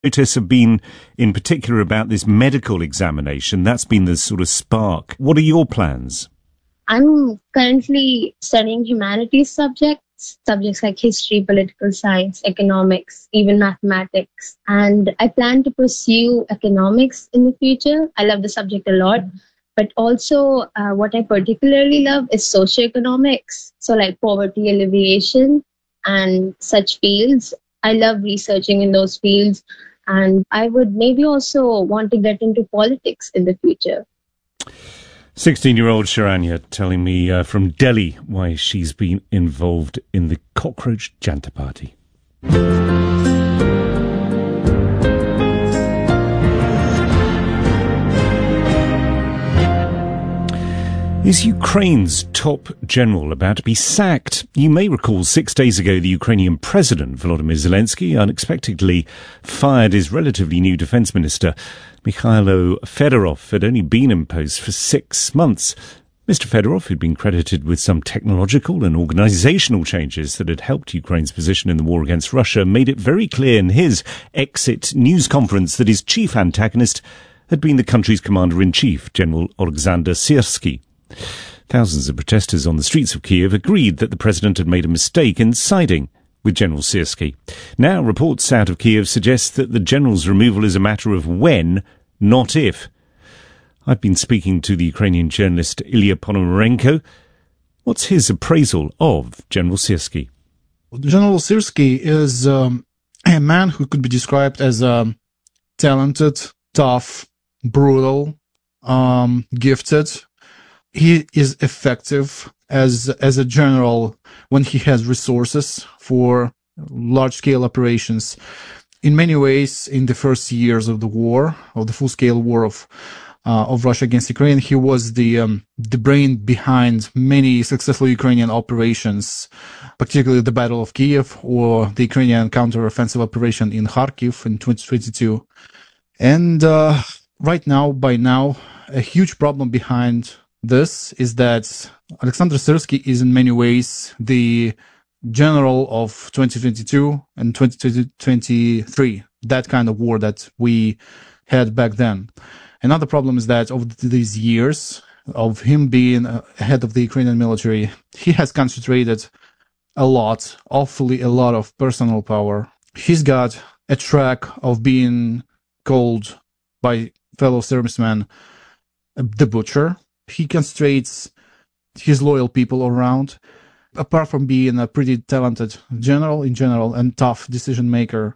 Protests have been in particular about this medical examination. That's been the sort of spark. What are your plans? I'm currently studying humanities subjects like history, political science, economics, even mathematics. And I plan to pursue economics in the future. I love the subject a lot. But also what I particularly love is socioeconomics. So like poverty alleviation and such fields. I love researching in those fields. And I would maybe also want to get into politics in the future. 16-year-old Sharanya telling me from Delhi why she's been involved in the Cockroach Janta Party. Is Ukraine's top general about to be sacked? You may recall 6 days ago the Ukrainian President Volodymyr Zelensky unexpectedly fired his relatively new defence minister. Mikhailo Fedorov had only been in post for 6 months. Mr. Fedorov, who'd been credited with some technological and organisational changes that had helped Ukraine's position in the war against Russia, made it very clear in his exit news conference that his chief antagonist had been the country's commander-in-chief, General Alexander Syrsky. Thousands of protesters on the streets of Kiev agreed that the president had made a mistake in siding with General Syrsky. Now, reports out of Kiev suggest that the general's removal is a matter of when, not if. I've been speaking to the Ukrainian journalist Ilya Ponomarenko. What's his appraisal of General Syrsky? General Syrsky is a man who could be described as talented, tough, brutal, gifted. He is effective as a general when he has resources for large-scale operations. In many ways, in the first years of the war, of the full-scale war of Russia against Ukraine, he was the brain behind many successful Ukrainian operations, particularly the Battle of Kiev or the Ukrainian counter-offensive operation in Kharkiv in 2022. And by now, a huge problem behind this is that Alexander Syrsky is in many ways the general of 2022 and 2023, that kind of war that we had back then. Another problem is that over these years of him being head of the Ukrainian military, he has concentrated awfully a lot of personal power. He's got a track of being called by fellow servicemen the butcher. He concentrates his loyal people around. Apart from being a pretty talented general in general and tough decision maker,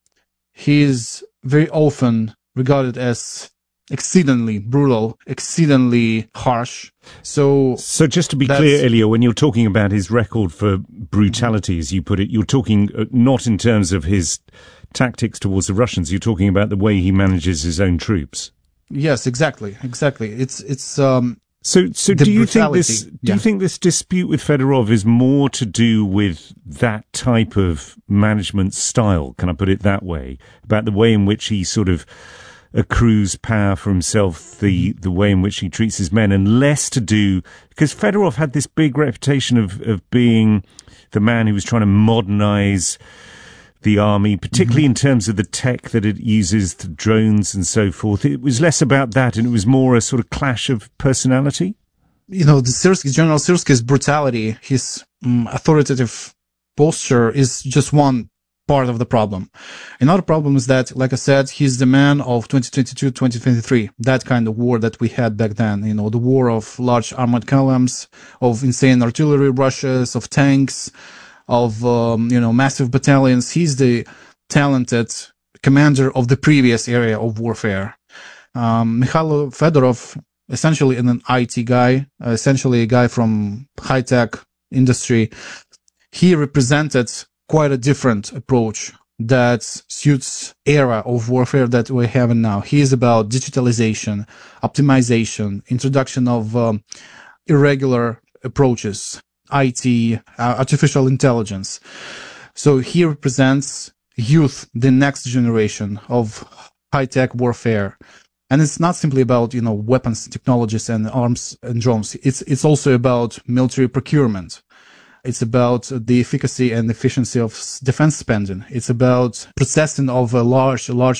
he is very often regarded as exceedingly brutal, exceedingly harsh. So just to be clear, Ilya, when you're talking about his record for brutality, as you put it, you're talking not in terms of his tactics towards the Russians. You're talking about the way he manages his own troops. Yes, exactly. It's So do you think this? Do you think this dispute with Fedorov is more to do with that type of management style? Can I put it that way? About the way in which he sort of accrues power for himself, the way in which he treats his men, and less to do because Fedorov had this big reputation of being the man who was trying to modernize the army, particularly in terms of the tech that it uses, the drones and so forth. It was less about that, and it was more a sort of clash of personality. You know, General Syrsky's brutality, his authoritative posture is just one part of the problem. Another problem is that, like I said, he's the man of 2022-2023, that kind of war that we had back then, you know, the war of large armored columns, of insane artillery rushes, of tanks, of, massive battalions. He's the talented commander of the previous area of warfare. Mikhailo Fedorov, essentially an IT guy, essentially a guy from high-tech industry. He represented quite a different approach that suits era of warfare that we're having now. He is about digitalization, optimization, introduction of irregular approaches, IT, artificial intelligence. So he represents youth, the next generation of high-tech warfare. And it's not simply about, weapons, technologies, and arms and drones. It's also about military procurement. It's about the efficacy and efficiency of defense spending. It's about processing of large